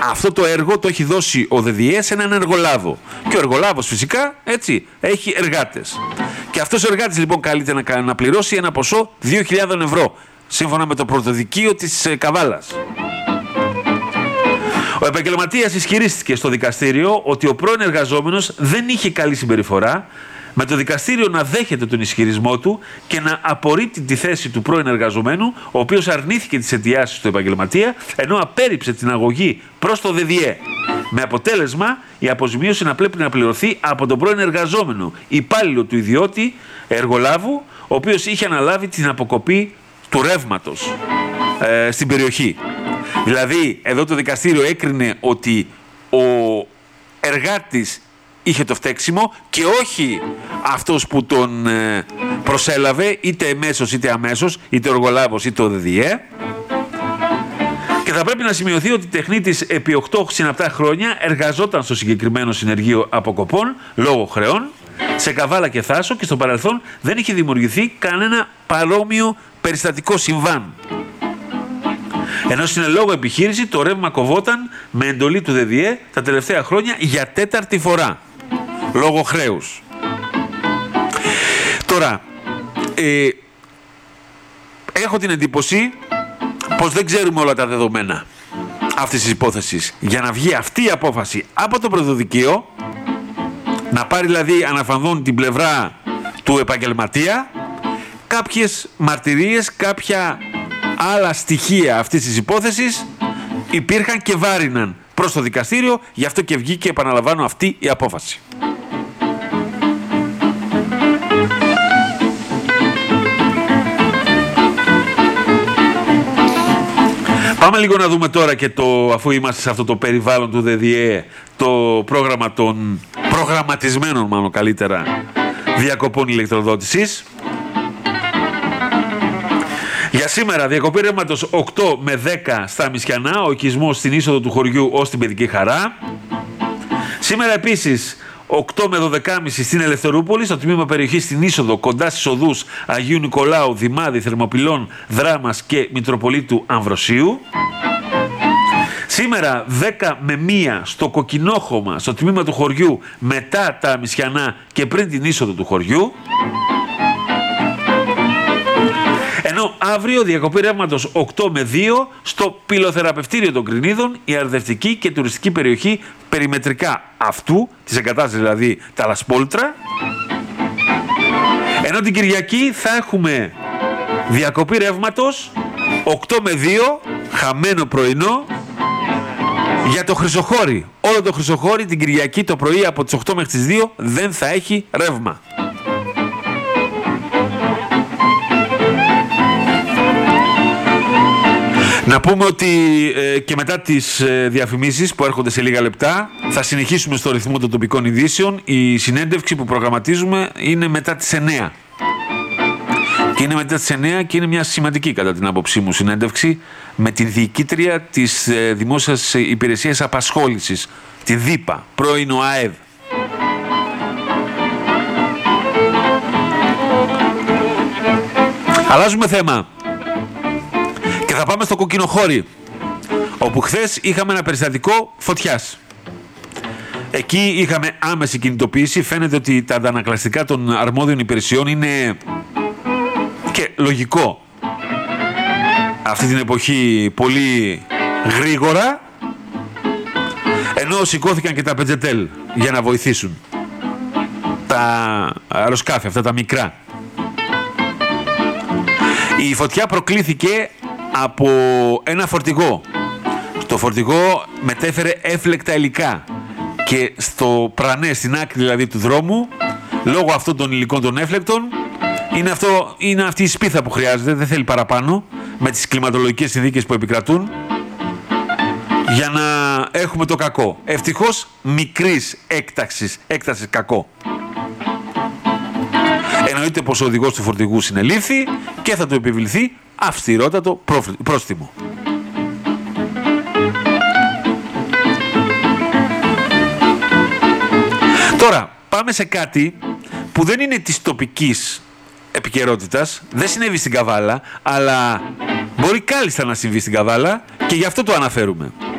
Αυτό το έργο το έχει δώσει ο ΔΔΕ σε έναν εργολάβο. Και ο εργολάβος φυσικά, έτσι, έχει εργάτες. Και αυτός ο εργάτης λοιπόν καλείται να πληρώσει ένα ποσό 2.000 ευρώ, σύμφωνα με το πρωτοδικείο της Καβάλας. Ο επαγγελματίας ισχυρίστηκε στο δικαστήριο ότι ο πρώην εργαζόμενος δεν είχε καλή συμπεριφορά, με το δικαστήριο να δέχεται τον ισχυρισμό του και να απορρίπτει τη θέση του πρώην εργαζομένου, ο οποίος αρνήθηκε τις αιτιάσεις του επαγγελματία, ενώ απέρριψε την αγωγή προς το ΔΔΕ. Με αποτέλεσμα η αποζημίωση να πρέπει να πληρωθεί από τον πρώην εργαζόμενο, υπάλληλο του ιδιώτη εργολάβου, ο οποίος είχε αναλάβει την αποκοπή του ρεύματος στην περιοχή. Δηλαδή, εδώ το δικαστήριο έκρινε ότι ο εργάτης είχε το φταίξιμο και όχι αυτός που τον προσέλαβε, είτε εμέσως είτε αμέσως, είτε ο εργολάβος είτε ο ΔΔΕ. Και θα πρέπει να σημειωθεί ότι η τεχνίτης επί 8 συναπτά χρόνια εργαζόταν στο συγκεκριμένο συνεργείο αποκοπών λόγω χρεών σε Καβάλα και Θάσο και στο παρελθόν δεν είχε δημιουργηθεί κανένα παρόμοιο περιστατικό συμβάν. Ενώ στην ελόγω επιχείρηση το ρεύμα κοβόταν με εντολή του ΔΔΕ τα τελευταία χρόνια για τέταρτη φορά, λόγω χρέους. Τώρα, έχω την εντύπωση πως δεν ξέρουμε όλα τα δεδομένα αυτής της υπόθεσης. Για να βγει αυτή η απόφαση από το πρωτοδικείο, να πάρει δηλαδή αναφανδόν την πλευρά του επαγγελματία, κάποιες μαρτυρίες, κάποια άλλα στοιχεία αυτής της υπόθεσης υπήρχαν και βάριναν προς το δικαστήριο, γι' αυτό και βγήκε, επαναλαμβάνω, αυτή η απόφαση. Πάμε λίγο να δούμε τώρα και αφού είμαστε σε αυτό το περιβάλλον του ΔΔΕ, το πρόγραμμα των προγραμματισμένων, μάλλον καλύτερα, διακοπών ηλεκτροδότησης. Για σήμερα, διακοπή ρεύματος 8 με 10 στα Μισιανά, ο οικισμός στην είσοδο του χωριού ως την Παιδική Χαρά. Σήμερα επίσης 8 με 12.30 στην Ελευθερούπολη, στο τμήμα περιοχής στην είσοδο κοντά στις οδούς Αγίου Νικολάου, Δημάδη, Θερμοπυλών, Δράμας και Μητροπολίτου Αμβροσίου. Σήμερα 10 με 1 στο Κοκκινόχωμα, στο τμήμα του χωριού μετά τα Μισιανά και πριν την είσοδο του χωριού. Ενώ αύριο διακοπή ρεύματος 8 με 2 στο πυλοθεραπευτήριο των Κρινίδων, η αρδευτική και τουριστική περιοχή περιμετρικά αυτού, της εγκατάστασης δηλαδή τα Λασπόλτρα. Ενώ την Κυριακή θα έχουμε διακοπή ρεύματος 8 με 2, χαμένο πρωινό, για το Χρυσοχώρι. Όλο το Χρυσοχώρι την Κυριακή το πρωί από τις 8 μέχρι τις 2 δεν θα έχει ρεύμα. Να πούμε ότι και μετά τις διαφημίσεις που έρχονται σε λίγα λεπτά θα συνεχίσουμε στο ρυθμό των τοπικών ειδήσεων. Η συνέντευξη που προγραμματίζουμε είναι μετά τις 9. Και είναι μετά τις 9 και είναι μια σημαντική κατά την άποψή μου συνέντευξη με την διοικήτρια της Δημόσιας Υπηρεσίας Απασχόλησης, τη ΔΥΠΑ, πρώην ΟΑΕΔ. Αλλάζουμε θέμα. Και θα πάμε στο Κοκκινοχώρι, όπου χθες είχαμε ένα περιστατικό φωτιάς. Εκεί είχαμε άμεση κινητοποίηση. Φαίνεται ότι τα αντανακλαστικά των αρμόδιων υπηρεσιών είναι και λογικό αυτή την εποχή πολύ γρήγορα, ενώ σηκώθηκαν και τα πετζετέλ για να βοηθήσουν τα αεροσκάφη, αυτά τα μικρά. Η φωτιά προκλήθηκε από ένα φορτηγό. Το φορτηγό μετέφερε έφλεκτα υλικά και στο πρανέ, στην άκρη δηλαδή του δρόμου, λόγω αυτών των υλικών των έφλεκτων, είναι αυτή η σπίθα που χρειάζεται, δεν θέλει παραπάνω, με τις κλιματολογικές συνθήκες που επικρατούν, για να έχουμε το κακό. Ευτυχώς μικρής έκτασης κακό. Εννοείται πως ο οδηγός του φορτηγού συνελήφθη και θα του επιβληθεί αυστηρότατο πρόστιμο. Τώρα πάμε σε κάτι που δεν είναι της τοπικής επικαιρότητας, δεν συνέβη στην Καβάλα, αλλά μπορεί κάλλιστα να συμβεί στην Καβάλα και γι' αυτό το αναφέρουμε.